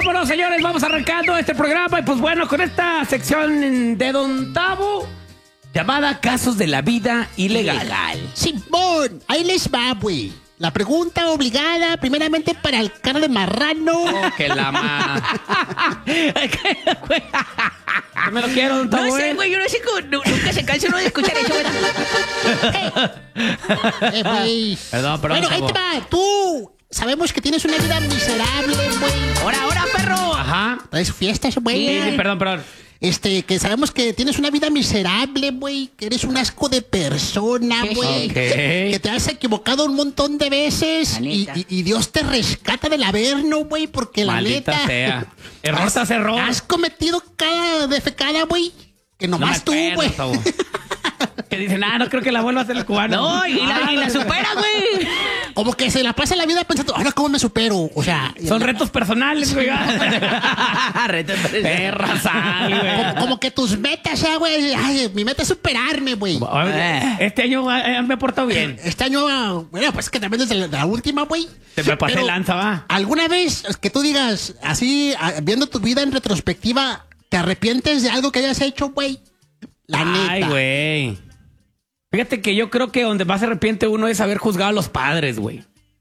Vámonos, señores, vamos arrancando este programa. Y pues bueno, con esta sección de Don Tavo llamada Casos de la Vida Ilegal. Simón, ahí les va, güey. La pregunta obligada, primeramente para el cara de marrano. Oh, que la ma... Yo me lo quiero, Don Tavo. No sé, güey, yo no sé cómo nunca se cansa uno de escuchar eso, güey. Güey. Perdón, Bueno, ahí Tavo. te va. Tú, sabemos que tienes una vida miserable, güey. Ahora, perro. Ajá. Traes fiestas, güey. Sí, perdón. Que sabemos que tienes una vida miserable, güey. Que eres un asco de persona, güey. Ok. Que te has equivocado un montón de veces. La neta. Y Dios te rescata del averno, güey. Porque la Maldita neta. sea. Error tras error. Has cometido cada defecada, güey. Que nomás tú, güey. Que dicen, no creo que la vuelva a hacer el cubano. No, y la supera, güey. Como que se la pasa la vida pensando, ahora cómo me supero. O sea, Son retos personales, güey. Perra sal, güey. como que tus metas, güey. Ay, mi meta es superarme, güey. Este año me he portado bien. Este año, bueno, pues que también desde la última, güey. Te me pasé Pero, lanza, va. ¿alguna vez que tú digas, así, viendo tu vida en retrospectiva, te arrepientes de algo que hayas hecho, güey? La neta. Ay, güey. Fíjate que yo creo que donde más se arrepiente uno es haber juzgado a los padres, güey.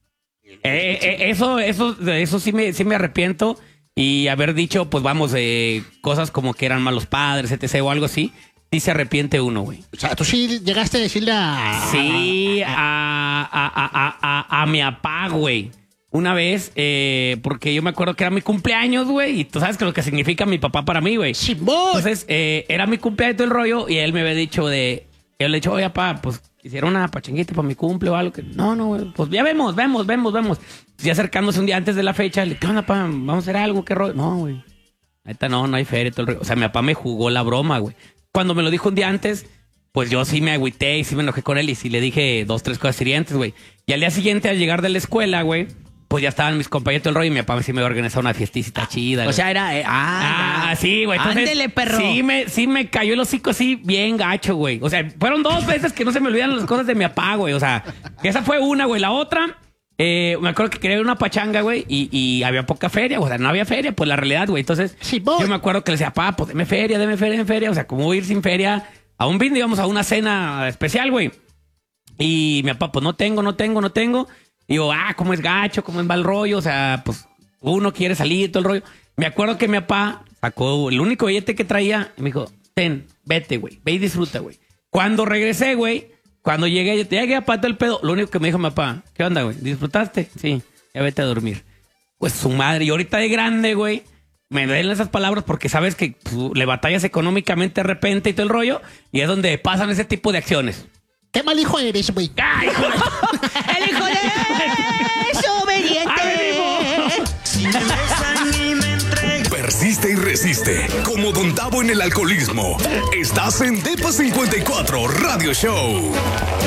Eso sí me arrepiento. Y haber dicho, pues vamos, cosas como que eran malos padres, etc. o algo así. Sí se arrepiente uno, güey. O sea, tú sí llegaste a decirle a... Sí, a mi papá, güey. Una vez, porque yo me acuerdo que era mi cumpleaños, güey. Y tú sabes que lo que significa mi papá para mí, güey. Simón. Entonces, era mi cumpleaños y todo el rollo. Y él me había dicho yo le he dicho, oye, papá, pues hicieron una pachanguita para mi cumple o algo. No, güey, pues ya vemos. Ya acercándose un día antes de la fecha, le dije, ¿qué onda, papá? ¿Vamos a hacer algo? ¿Qué rollo? No, güey. Neta, no hay feria, todo el rollo. O sea, mi papá me jugó la broma, güey. Cuando me lo dijo un día antes, pues yo sí me agüité y sí me enojé con él y sí le dije 2, 3 cosas hirientes, güey. Y al día siguiente, al llegar de la escuela, güey, pues ya estaban mis compañeros todo el rollo y mi papá sí me había organizado una fiestecita chida. O güey. sea, era... Sí, güey. Entonces, ándele, perro. Sí me cayó el hocico así bien gacho, güey. O sea, fueron 2 veces que no se me olvidan las cosas de mi papá, güey. O sea, esa fue una, güey. La otra, me acuerdo que quería ir a una pachanga, güey, y había poca feria. O sea, no había feria, pues la realidad, güey. Entonces, Sí, voy. yo me acuerdo que le decía, papá, pues deme feria. O sea, ¿cómo voy a ir sin feria a un bin, digamos, a una cena especial, güey? Y mi papá, pues no tengo. Y digo, cómo es gacho, cómo es mal rollo. O sea, pues uno quiere salir, todo el rollo. Me acuerdo que mi papá sacó el único billete que traía y me dijo, vete, güey, ve y disfruta, güey. Cuando regresé, güey, cuando llegué a pato el pedo, lo único que me dijo mi papá, ¿qué onda, güey? ¿Disfrutaste? Sí, ya vete a dormir. Pues su madre, y ahorita de grande, güey, me den esas palabras porque sabes que le batallas económicamente de repente y todo el rollo, y es donde pasan ese tipo de acciones. ¿Qué mal hijo eres, güey? ¡Ay, hijo de... ¡El hijo de desobediente! Persiste y resiste. Como Don Tavo en el alcoholismo. Estás en Depa 54 Radio Show.